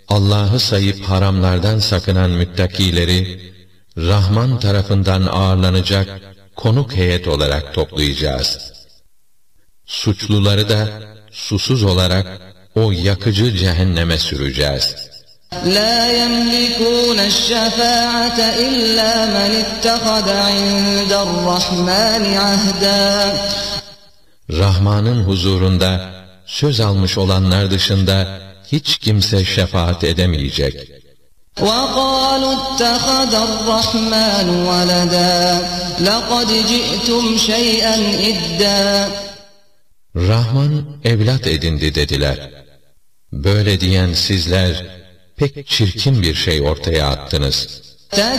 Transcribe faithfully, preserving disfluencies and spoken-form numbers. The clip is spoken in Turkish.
Allah'ı sayıp haramlardan sakınan müttakileri, Rahman tarafından ağırlanacak konuk heyet olarak toplayacağız. Suçluları da susuz olarak o yakıcı cehenneme süreceğiz. لَا يَمْلِكُونَ الشَّفَاعَةَ إِلَّا مَنِ اتَّخَذَ عِندَ الرَّحْمَنِ عَهْدًا. Rahman'ın huzurunda söz almış olanlar dışında hiç kimse şefaat edemeyecek. وَقَالُوا اتَّخَذَ الرَّحْمَنُ وَلَدًا لَقَدْ جِئْتُمْ شَيْئًا إِدًّا. Rahman evlat edindi dediler. Böyle diyen sizler pek çirkin bir şey ortaya attınız.